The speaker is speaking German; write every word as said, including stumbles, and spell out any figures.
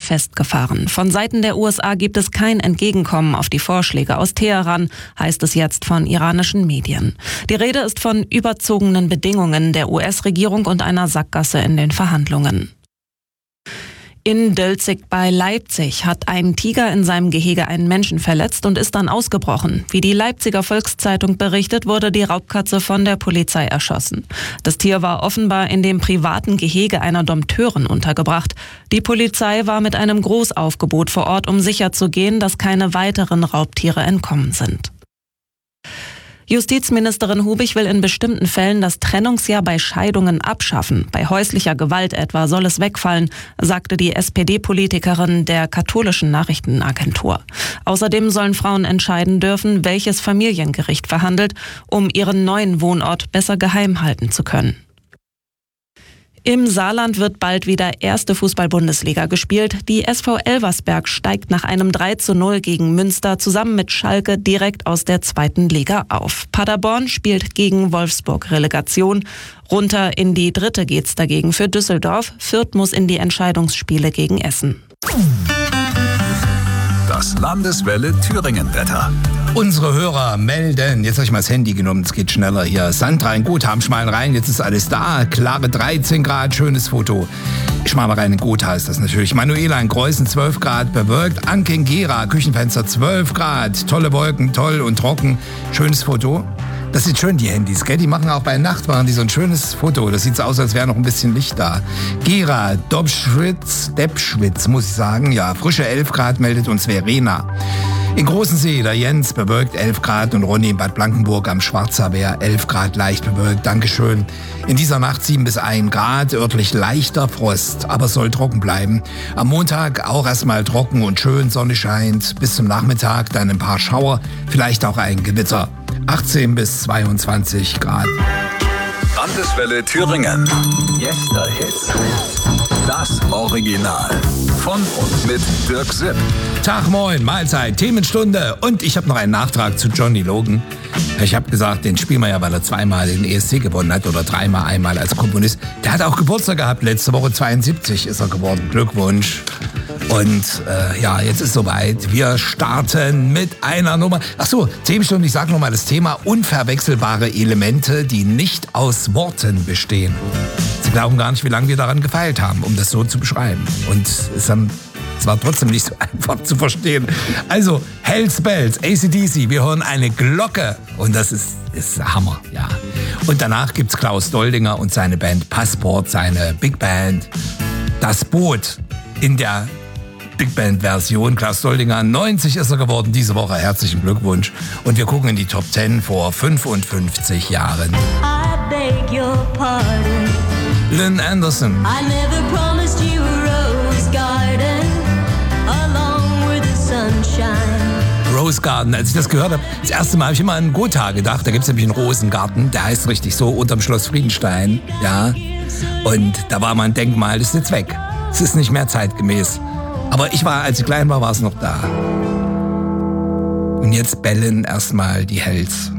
festgefahren. Von Seiten der U S A gibt es kein Entgegenkommen auf die Vorschläge aus Teheran, heißt es jetzt von iranischen Medien. Die Rede ist von überzogenen Bedingungen der U S-Regierung und einer Sackgasse in den Verhandlungen. In Dölzig bei Leipzig hat ein Tiger in seinem Gehege einen Menschen verletzt und ist dann ausgebrochen. Wie die Leipziger Volkszeitung berichtet, wurde die Raubkatze von der Polizei erschossen. Das Tier war offenbar in dem privaten Gehege einer Dompteurin untergebracht. Die Polizei war mit einem Großaufgebot vor Ort, um sicherzugehen, dass keine weiteren Raubtiere entkommen sind. Justizministerin Hubig will in bestimmten Fällen das Trennungsjahr bei Scheidungen abschaffen. Bei häuslicher Gewalt etwa soll es wegfallen, sagte die S P D-Politikerin der katholischen Nachrichtenagentur. Außerdem sollen Frauen entscheiden dürfen, welches Familiengericht verhandelt, um ihren neuen Wohnort besser geheim halten zu können. Im Saarland wird bald wieder erste Fußball-Bundesliga gespielt. Die S V Elversberg steigt nach einem drei zu null gegen Münster zusammen mit Schalke direkt aus der zweiten Liga auf. Paderborn spielt gegen Wolfsburg Relegation. Runter in die dritte geht's dagegen für Düsseldorf. Fürth muss in die Entscheidungsspiele gegen Essen. Das Landeswelle Thüringen-Wetter. Unsere Hörer melden, jetzt habe ich mal das Handy genommen, es geht schneller hier. Sandra in Gotha, Schmalenrhein, jetzt ist alles da. Klare dreizehn Grad, schönes Foto. Schmalenrhein in Gotha ist das natürlich. Manuela in Greußen, zwölf Grad, bewölkt. Anke in Gera, Küchenfenster, zwölf Grad. Tolle Wolken, toll und trocken. Schönes Foto. Das sind schön, die Handys, gell? Die machen auch bei Nacht, machen die so ein schönes Foto. Das sieht so aus, als wäre noch ein bisschen Licht da. Gera, Dobschwitz, Deppschwitz, muss ich sagen. Ja, frische elf Grad meldet uns Verena. In Großensee, der Jens, bewölkt elf Grad und Ronny in Bad Blankenburg am Schwarzer Wehr, elf Grad leicht bewölkt. Dankeschön. In dieser Nacht sieben bis ein Grad, örtlich leichter Frost, aber soll trocken bleiben. Am Montag auch erstmal trocken und schön, Sonne scheint. Bis zum Nachmittag dann ein paar Schauer, vielleicht auch ein Gewitter. achtzehn bis zweiundzwanzig Grad. Landeswelle Thüringen. Yester Hits. Das Original. Von und mit Dirk Sipp. Tag, moin, Mahlzeit, Themenstunde. Und ich habe noch einen Nachtrag zu Johnny Logan. Ich habe gesagt, den spielen wir ja, weil er zweimal den E S C gewonnen hat oder dreimal, einmal als Komponist. Der hat auch Geburtstag gehabt, letzte Woche zweiundsiebzig ist er geworden. Glückwunsch. Und äh, ja, jetzt ist soweit. Wir starten mit einer Nummer. Ach so, Themenstunde, ich sage nochmal das Thema: unverwechselbare Elemente, die nicht aus Worten bestehen. Sie glauben gar nicht, wie lange wir daran gefeilt haben, um das so zu beschreiben. Und es ist dann zwar trotzdem nicht so einfach zu verstehen. Also, Hells Bells, A C D C, wir hören eine Glocke. Und das ist, ist Hammer, ja. Und danach gibt's Klaus Doldinger und seine Band Passport, seine Big Band. Das Boot in der Big Band-Version. Klaus Doldinger, neunzig ist er geworden diese Woche. Herzlichen Glückwunsch. Und wir gucken in die Top zehn vor fünfundfünfzig Jahren. I beg your pardon. Lynn Anderson. I never promised you a rose garden along with the sunshine. Rose Garden. Als ich das gehört habe, das erste Mal habe ich immer an Gotha gedacht. Da gibt es nämlich einen Rosengarten, der heißt richtig so, unterm Schloss Friedenstein. Ja. Und da war mal ein Denkmal, das ist jetzt weg. Es ist nicht mehr zeitgemäß. Aber ich war, als ich klein war, war es noch da. Und jetzt bellen erstmal die Hells.